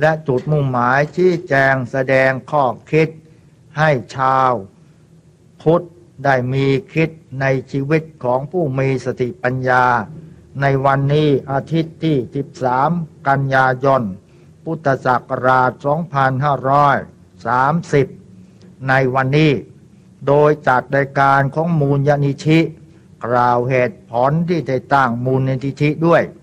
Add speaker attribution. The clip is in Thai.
Speaker 1: และจุดมุ่งหมายชี้แจงแสดงข้อคิดให้ชาวพุทธได้มีคิดในชีวิตของผู้มีสติปัญญาในวันนี้อาทิตย์ที่13กันยายนพุทธศักราช2530ในวันนี้โดยจัดรายการของมูลนิธิกล่าวเหตุผลที่ได้ตั้งมูลนิธิด้วย